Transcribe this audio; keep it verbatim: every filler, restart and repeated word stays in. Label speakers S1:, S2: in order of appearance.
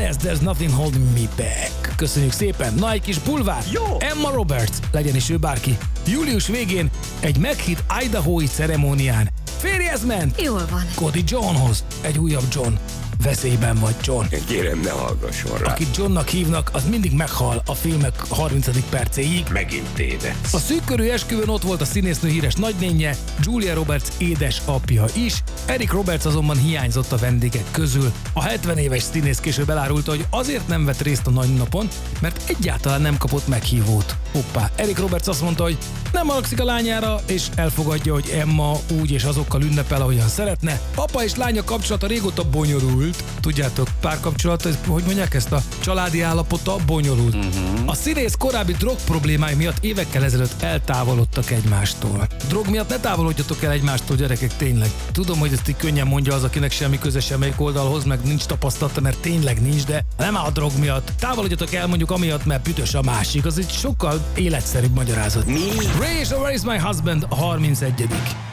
S1: Madness, There's Nothing Holding Me Back. Köszönjük szépen. Na, egy kis bulvár.
S2: Jó.
S1: Emma Roberts, legyen is ő bárki. Július végén egy meghitt Idaho-i ceremónián férjhez ment.
S3: Jól van.
S1: Cody Johnhoz. Egy újabb John. Veszélyben vagy, John.
S2: Kérem, ne hallgasson rá.
S1: Akit Johnnak hívnak, az mindig meghal a filmek harmincadik percéig.
S2: Megint tévedsz.
S1: A szűkkörű esküvőn ott volt a színésznő híres nagynénje, Julia Roberts édesapja is. Eric Roberts azonban hiányzott a vendégek közül. A hetven éves színész később elárulta, hogy azért nem vett részt a nagynapon, mert egyáltalán nem kapott meghívót. Hoppá, Eric Roberts azt mondta, hogy nem haragszik a lányára, és elfogadja, hogy Emma úgy és azokkal ünnepel, ahogyan szeretne. Apa és lánya kapcsolata régóta bonyolult. Tudjátok, párkapcsolat, hogy mondják ezt, a családi állapota bonyolult. Uh-huh. A színész korábbi drog problémái miatt évekkel ezelőtt eltávolodtak egymástól. Drog miatt ne távolodjatok el egymástól, gyerekek, tényleg. Tudom, hogy ezt így könnyen mondja az, akinek semmi köze semmelyik oldalhoz, meg nincs tapasztalata, mert tényleg nincs, de nem a drog miatt. Távolodjatok el mondjuk amiatt, mert büdös a másik. Az egy sokkal életszerűbb magyarázat.
S2: Mi?
S1: Ray és a Where is my husband a harmincegyedik